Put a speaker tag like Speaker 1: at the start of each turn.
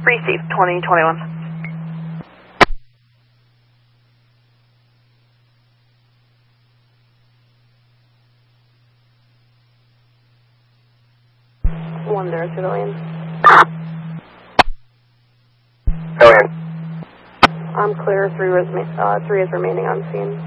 Speaker 1: Received, 2021. One there, civilian.
Speaker 2: Civilian.
Speaker 1: I'm clear, three is remaining on scene.